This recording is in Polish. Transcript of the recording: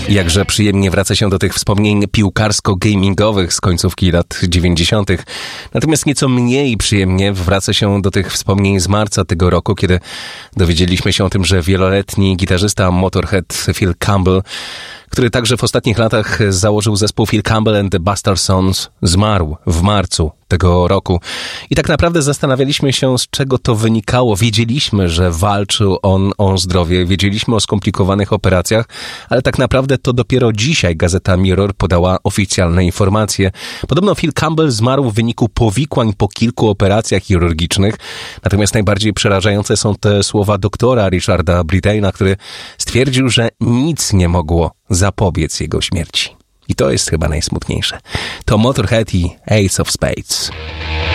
Jakże przyjemnie wraca się do tych wspomnień piłkarsko-gamingowych z końcówki lat 90. Natomiast nieco mniej przyjemnie wraca się do tych wspomnień z marca tego roku, kiedy dowiedzieliśmy się o tym, że wieloletni gitarzysta Motorhead Phil Campbell, który także w ostatnich latach założył zespół Phil Campbell and the Bastard Sons, zmarł w marcu tego roku. I tak naprawdę zastanawialiśmy się, z czego to wynikało. Wiedzieliśmy, że walczył on o zdrowie, wiedzieliśmy o skomplikowanych operacjach, ale tak naprawdę to dopiero dzisiaj gazeta Mirror podała oficjalne informacje. Podobno Phil Campbell zmarł w wyniku powikłań po kilku operacjach chirurgicznych. Natomiast najbardziej przerażające są te słowa doktora Richarda Brittaina, który stwierdził, że nic nie mogło zapobiec jego śmierci. I to jest chyba najsmutniejsze. To Motorhead i Ace of Spades.